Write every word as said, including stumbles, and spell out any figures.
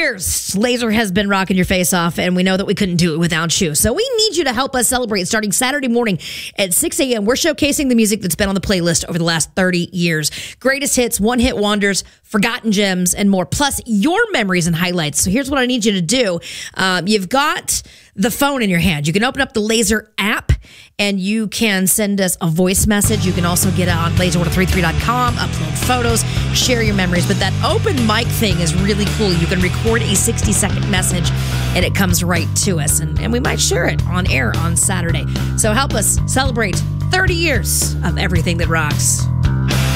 years, Laser has been rocking your face off, and we know that we couldn't do it without you. So we need you to help us celebrate starting Saturday morning at six a.m. We're showcasing the music that's been on the playlist over the last thirty years. Greatest hits, one-hit wonders, forgotten gems, and more, plus your memories and highlights. So here's what I need you to do. Um, you've got the phone in your hand. You can open up the Laser app, and you can send us a voice message. You can also get on laser one oh three three dot com, upload photos, share your memories. But that open mic thing is really cool. You can record a sixty-second message, and it comes right to us. And, and we might share it on air on Saturday. So help us celebrate thirty years of everything that rocks.